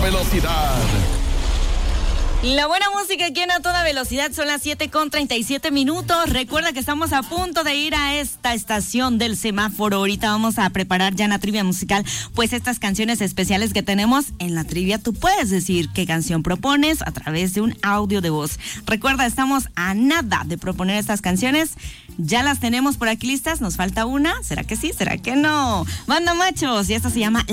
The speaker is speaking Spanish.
velocidad. La buena música aquí en A Toda Velocidad. Son las 7:37. Recuerda que estamos a punto de ir a esta estación del semáforo. Ahorita vamos a preparar ya en la trivia musical, pues estas canciones especiales que tenemos en la trivia. Tú puedes decir qué canción propones a través de un audio de voz. Recuerda, estamos a nada de proponer estas canciones. Ya las tenemos por aquí listas. Nos falta una. ¿Será que sí? ¿Será que no? Banda Machos. Y esta se llama